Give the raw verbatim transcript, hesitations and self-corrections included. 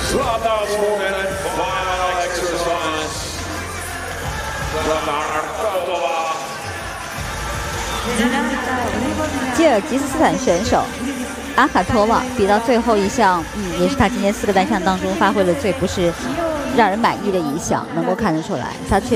Love movement and final exercise. The 吉尔吉斯斯坦选手阿卡托瓦比到最后一项，嗯，也是他今天四个单项当中发挥的最不是让人满意的一项，能够看得出来，他确。